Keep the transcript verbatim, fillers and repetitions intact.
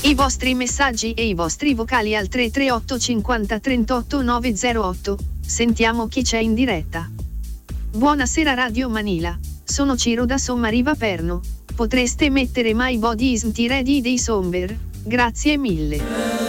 I vostri messaggi e i vostri vocali al tre tre otto cinquanta trentotto nove zero otto. Sentiamo chi c'è in diretta. Buonasera Radio Manila, sono Ciro da Sommariva Perno. Potreste mettere My Body Isn't Ready dei Somber? Grazie mille.